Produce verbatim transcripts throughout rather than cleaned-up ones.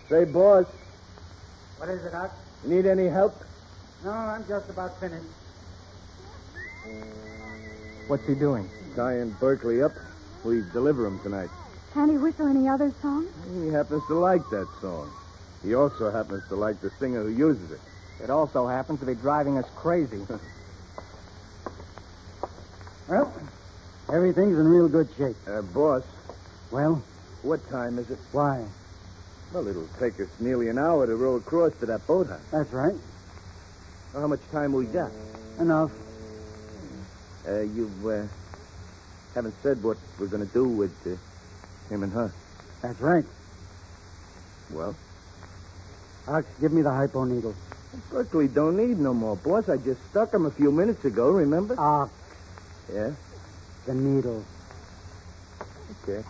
Say, boss, What is it, Huck? you need any help? No, I'm just about finished. What's he doing? Tying Berkeley up. We deliver him tonight. Can't he whistle any other songs? He happens to like that song. He also happens to like the singer who uses it. It also happens to be driving us crazy. Well, everything's in real good shape. Uh, boss, Well, what time is it? why? Well, it'll take us nearly an hour to row across to that boathouse. That's right. Well, how much time we got? Enough. Uh, you, uh, haven't said what we're going to do with uh, him and her. That's right. Well, Huck, give me the hypo needle. Berkeley don't need no more, boss. I just stuck him a few minutes ago, remember? Ah, Yeah? the needle. Okay.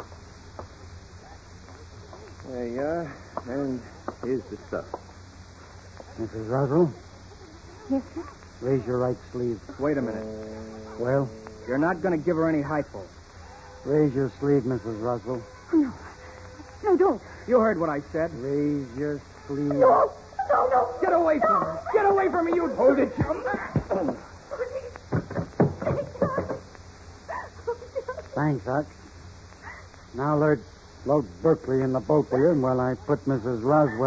There you are. And here's the stuff. Missus Russell, Yes, sir. raise your right sleeve. Wait a minute. Well, You're not going to give her any hypo. raise your sleeve, Missus Russell. Oh, no. No, don't. You heard what I said. Raise your sleeve. No, no, no. Get away from her. Get away from me, you... Hold it, chum. Thanks, Huck. Now, Lord, load Berkeley in the boat with you, and while I put Missus Roswell